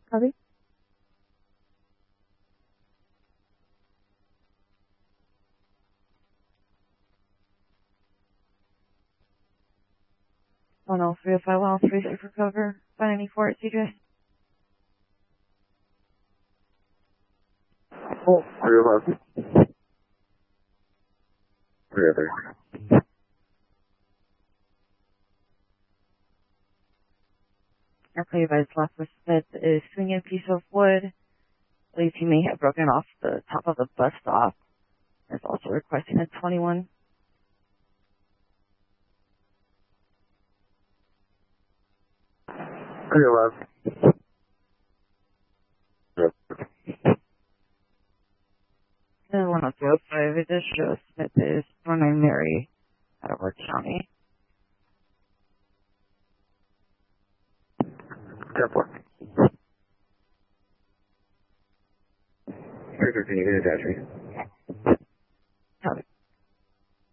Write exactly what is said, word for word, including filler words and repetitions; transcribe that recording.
Copy. one oh three oh five, one oh three six for cover. five ninety-four at C J. Oh, three oh five. three oh three. Airplane advised left with Smith is swinging a piece of wood. Believes he may have broken off the top of the bus stop. Is also requesting a twenty-one. three oh five. And one oh two oh five, it just shows Smith is running Mary out of Worth County. Airport. three fifteen, you can attach me.